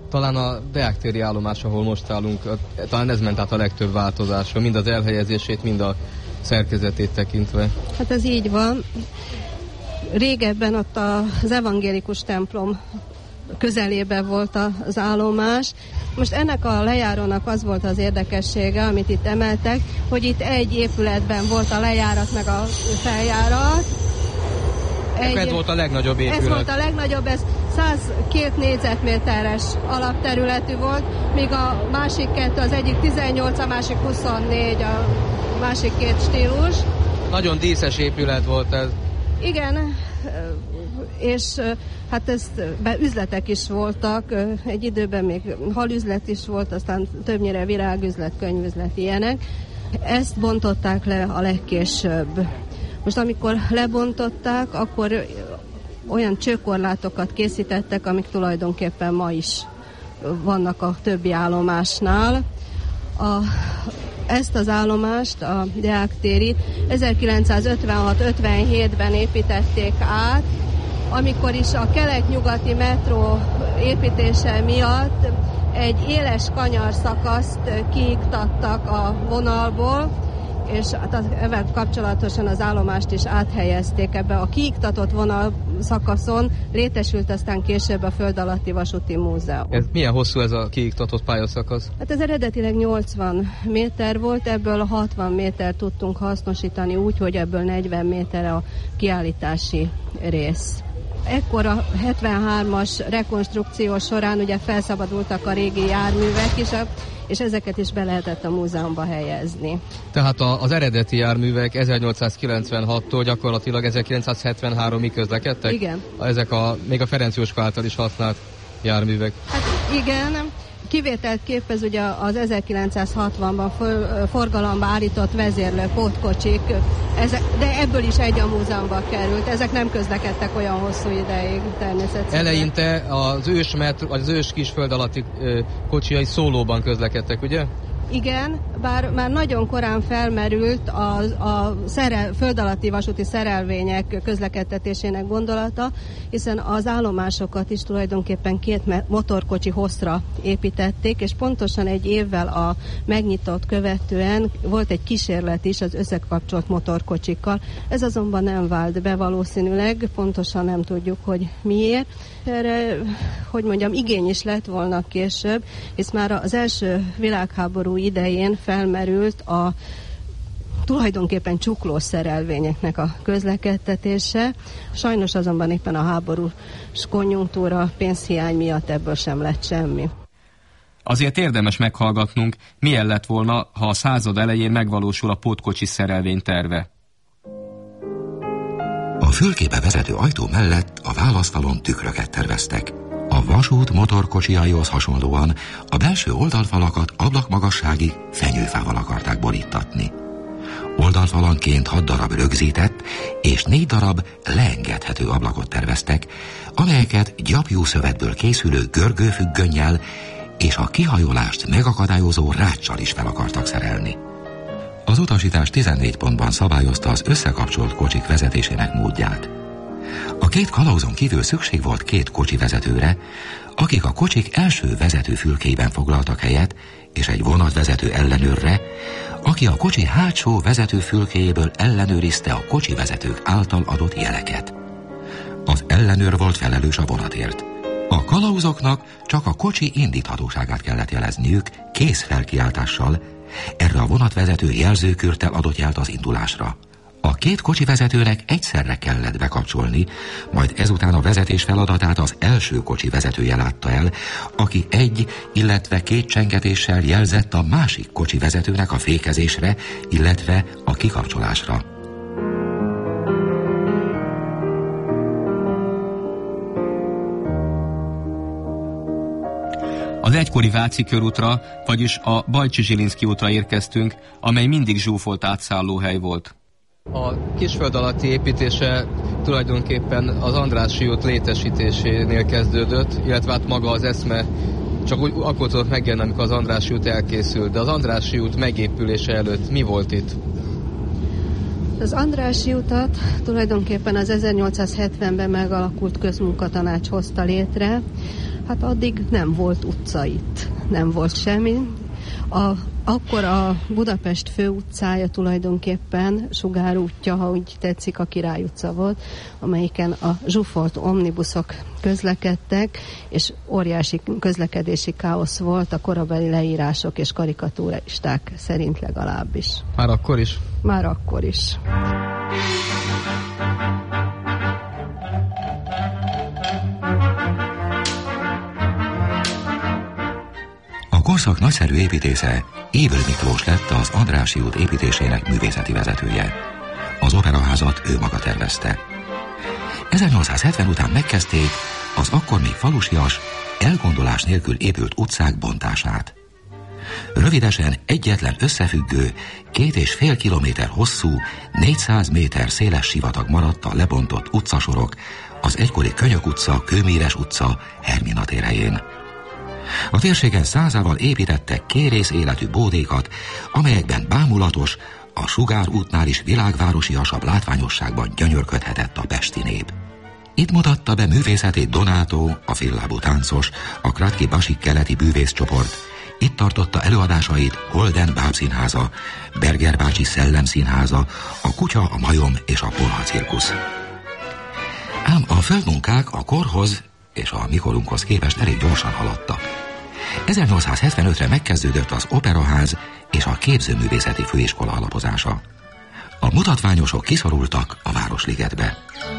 Talán a Deák téri állomás, ahol most állunk, talán ez ment át a legtöbb változásra, mind az elhelyezését, mind a szerkezetét tekintve. Hát ez így van. Régebben ott az evangélikus templom közelében volt az állomás. Most ennek a lejárónak az volt az érdekessége, amit itt emeltek, hogy itt egy épületben volt a lejárat meg a feljárat. Ez volt a legnagyobb épület. Ez volt a legnagyobb, ez 102 négyzetméteres alapterületű volt, míg a másik kettő, az egyik 18, a másik 24, a másik két stílus. Nagyon díszes épület volt ez. Igen, és hát üzletek is voltak, egy időben még halüzlet is volt, aztán többnyire virágüzlet, könyvüzlet, ilyenek. Ezt bontották le a legkésőbb. Most amikor lebontották, akkor olyan csőkorlátokat készítettek, amik tulajdonképpen ma is vannak a többi állomásnál. Ezt az állomást, a Deák térit 1956-57-ben építették át, amikor is a kelet-nyugati metró építése miatt egy éles kanyarszakaszt kiiktattak a vonalból, és ezzel kapcsolatosan az állomást is áthelyezték ebbe a kiiktatott vonalszakaszon, létesült aztán később a Föld alatti vasúti múzeum. Ez milyen hosszú ez a kiiktatott pályaszakasz? Hát ez eredetileg 80 méter volt, ebből 60 méter tudtunk hasznosítani úgy, hogy ebből 40 méter a kiállítási rész. Ekkor a 73-as rekonstrukció során ugye felszabadultak a régi járművek is, és ezeket is be lehetett a múzeumba helyezni. Tehát az eredeti járművek 1896-tól gyakorlatilag 1973-ig közlekedtek? Igen. Ezek még a Ferenc Jóska által is használt járművek? Hát igen. Kivételt képez ugye az 1960-ban forgalomba állított vezérlő pótkocsik, de ebből is egy a múzeumba került. Ezek nem közlekedtek olyan hosszú ideig természetesen. Eleinte az ős kisföld alatti kocsijai szólóban közlekedtek, ugye? Igen, bár már nagyon korán felmerült a föld alatti vasúti szerelvények közlekedtetésének gondolata, hiszen az állomásokat is tulajdonképpen 2 motorkocsi hosszra építették, és pontosan egy évvel a megnyitott követően volt egy kísérlet is az összekapcsolt motorkocsikkal. Ez azonban nem vált be valószínűleg, pontosan nem tudjuk, hogy miért. Erre, igény is lett volna később, hisz már az első világháború idején felmerült a tulajdonképpen csuklós szerelvényeknek a közlekedtetése. Sajnos azonban éppen a háborús konjunktúra, pénzhiány miatt ebből sem lett semmi. Azért érdemes meghallgatnunk, milyen lett volna, ha a század elején megvalósul a pótkocsi szerelvény terve. A fülkébe vezető ajtó mellett a válaszfalon tükröket terveztek. A vasút motorkocsijaihoz hasonlóan a belső oldalfalakat ablakmagasságig fenyőfával akarták borítatni. Oldalfalanként 6 darab rögzített és 4 darab leengedhető ablakot terveztek, amelyeket gyapjú szövetből készülő görgőfüggönnyel és a kihajolást megakadályozó ráccsal is fel akartak szerelni. Az utasítás 14 pontban szabályozta az összekapcsolt kocsik vezetésének módját. A 2 kalauzon kívül szükség volt 2 kocsi vezetőre, akik a kocsik első vezetőfülkéiben foglaltak helyet, és egy vonatvezető ellenőrre, aki a kocsi hátsó vezetőfülkéjéből ellenőrizte a kocsi vezetők által adott jeleket. Az ellenőr volt felelős a vonatért. A kalauzoknak csak a kocsi indíthatóságát kellett jelezniük kézfelkiáltással, erre a vonatvezető jelzőkürttel adott jelt az indulásra. A 2 kocsivezetőnek egyszerre kellett bekapcsolni, majd ezután a vezetés feladatát az első kocsi vezetője látta el, aki 1, illetve 2 csengetéssel jelzett a másik kocsi vezetőnek a fékezésre, illetve a kikapcsolásra. Az egykori Váci körútra, vagyis a Bajcsy-Zsilinszky útra érkeztünk, amely mindig zsúfolt átszállóhely volt. A kisföld alatti építése tulajdonképpen az Andrássy út létesítésénél kezdődött, illetve hát maga az eszme csak úgy akkor tudott megjelenni, amikor az Andrássy út elkészült. De az Andrássy út megépülése előtt mi volt itt? Az Andrássy utat tulajdonképpen az 1870-ben megalakult közmunkatanács hozta létre. Hát addig nem volt utca itt, nem volt semmi. Akkor a Budapest főutcája tulajdonképpen sugárútja, ha úgy tetszik, a Király utca volt, amelyiken a zsúfolt omnibuszok közlekedtek, és óriási közlekedési káosz volt a korabeli leírások és karikaturisták szerint legalábbis. Már akkor is? Már akkor is. A korszak nagyszerű építésze Ébl Miklós lett az Andrássy út építésének művészeti vezetője. Az operaházat ő maga tervezte. 1870 után megkezdték az akkor még falusias, elgondolás nélkül épült utcák bontását. Rövidesen egyetlen összefüggő, 2,5 kilométer hosszú, 400 méter széles sivatag maradt a lebontott utcasorok, az egykori Könyök utca, Kőméres utca, Hermina tér helyén. A térségen százával építettek kérész életű bódékat, amelyekben bámulatos, a Sugár útnál is világvárosiasabb látványosságban gyönyörködhetett a pesti nép. Itt mutatta be művészetét Donátó, a féllábú táncos, a Kratky Basik keleti bűvészcsoport, itt tartotta előadásait Holden bábszínháza, Berger bácsi szellemszínháza, a Kutya, a Majom és a Polha cirkusz. Ám a földmunkák a korhoz és a mikorunkhoz képest elég gyorsan haladtak. 1875-re megkezdődött az Operaház és a Képzőművészeti Főiskola alapozása. A mutatványosok kiszorultak a Városligetbe.